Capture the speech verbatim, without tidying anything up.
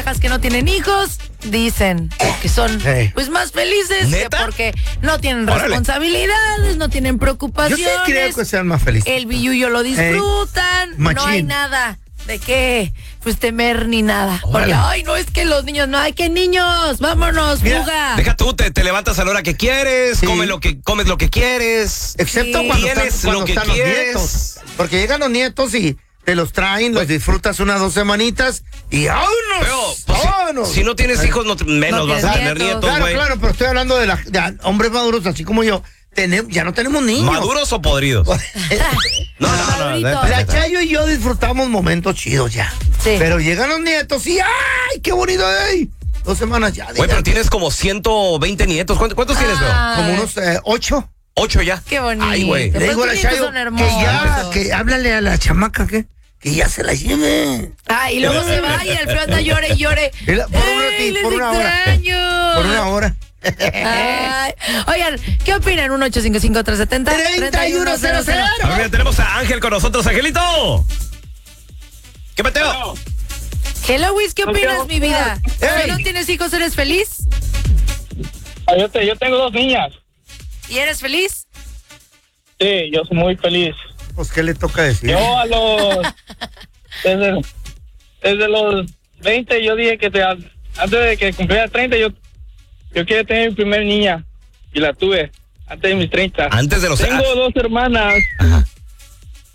parejas que no tienen hijos dicen que son Hey. pues más felices que ¿Neta? porque no tienen Órale. responsabilidades, no tienen Yo preocupaciones. sí creo que sean más felices. El billuyo lo disfrutan, no Machín. hay nada de qué pues temer ni nada. Porque, Órale. ay, no es que los niños, no hay que niños, vámonos, Mira, fuga. Deja tú, te, te levantas a la hora que quieres, Sí. comes lo que comes lo que quieres. Excepto Sí. cuando están, Tienes cuando lo que están los quieres. nietos. Porque llegan los nietos y te los traen, los disfrutas unas dos semanitas y Pero, ¡vámonos! pues, si- ¡Vámonos! si, no tienes hijos, no te- menos No vas a tienes tener nietos. nietos, Claro, güey. claro, pero estoy hablando de, la, de hombres maduros así como yo. Tenemos, ya no tenemos niños. ¿Maduros o podridos? No, no, no. Madurito. neta, La neta. Chayo y yo disfrutamos momentos chidos ya. Sí. Pero llegan los nietos y ¡ay, qué bonito! ¡Ey! Dos semanas ya. Güey, digan, pero tienes como ciento veinte nietos. ¿Cuántos, cuántos tienes, bro? Ah. como unos eh, ocho. Ocho ya. Qué bonito. Ay, güey. Pues Le digo a la tus nietos Chayo son que hermosos. ya, que háblale a la chamaca que, que ya se la lleve. Ah, y luego se va y el feo anda llore y llore. Y la- por un ¡Ey, ratito, les por una hora. extraño! Por una hora. Ay. Oigan, ¿qué opinan? uno ocho cinco cinco, tres siete cero, treinta y uno cero cero. A ver, mira, tenemos a Ángel con nosotros. Angelito. ¿Qué peteo? Hello, Wiz, ¿qué opinas, mi vida? Ey. ¿Si no tienes hijos, eres feliz? Ah, Yo, te- yo tengo dos niñas. ¿Y eres feliz? Sí, yo soy muy feliz. Pues, ¿qué le toca decir? Yo a los... Desde, desde los veinte yo dije que te, antes de que cumpliera treinta yo, yo quería tener mi primer niña. Y la tuve antes de mis treinta. Antes de los... Tengo dos hermanas.